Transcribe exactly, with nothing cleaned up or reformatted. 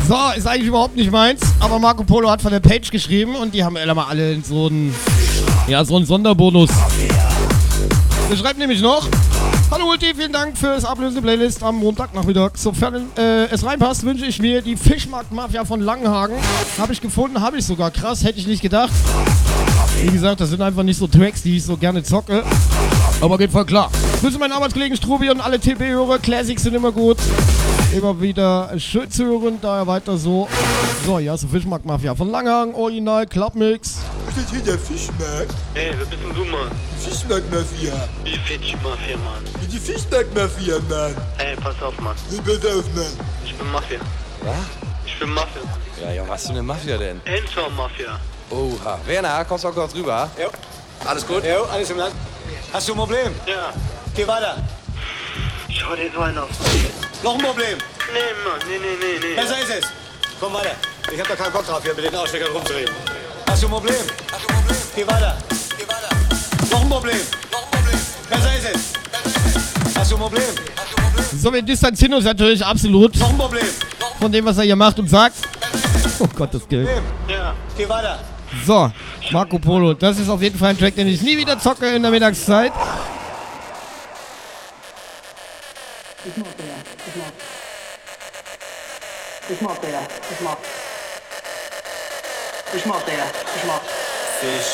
So, ist eigentlich überhaupt nicht meins, aber Marco Polo hat von der Page geschrieben und die haben mal alle so einen, ja, so einen Sonderbonus. Er schreibt nämlich noch: Hallo Ulti, vielen Dank für das ablösende Playlist am Montagnachmittag. Sofern äh, es reinpasst, wünsche ich mir die Fischmarkt-Mafia von Langenhagen. Habe ich gefunden, habe ich sogar. Krass, hätte ich nicht gedacht. Wie gesagt, das sind einfach nicht so Tracks, die ich so gerne zocke. Aber geht voll klar. Grüße meinen Arbeitskollegen Strubi und alle T B-Hörer. Classics sind immer gut. Immer wieder schön zu hören, daher weiter so. So, ja, so Fischmarkt-Mafia von Langenhagen, Original, Clubmix. Was ist hier der Fischmarkt? Ey, wer bist denn du, Mann? Die Fischmarkt-Mafia. Die Fischmafia, Mann. Wie die Fischmarkt-Mafia, Mann. Ey, pass auf, Mann. Nee, pass auf, Mann. Ich bin Mafia. Was? Ich bin Mafia. Ja, ja, was für eine Mafia denn? Enzo-Mafia. Oha. Werner, kommst du auch kurz rüber? Jo. Alles gut? Jo, alles im Land. Hast du ein Problem? Ja. Geh weiter. Schau dir so einen auf. Noch ein Problem? Nee, Mann. Nee, nee, nee, nee. Besser ist es. Komm weiter. Ich hab da keinen Bock drauf, hier mit den Aussteckern rumzureden. Hast du ein Problem? Hast du ein Problem? Geh weiter. Geh weiter. Noch ein Problem? Noch ein Problem. Besser ist es. Hast du ein Problem? Hast du ein Problem? So, wir distanzieren uns natürlich absolut Noch ein Problem? von dem, was er hier macht und sagt. Oh Gott, das gilt. Ja. Geh weiter. So, Marco Polo, das ist auf jeden Fall ein Track, den ich nie wieder zocke in der Mittagszeit. Ich mag der, ich mag. Ich mag der, ich mag. Ich mag der, ich mag.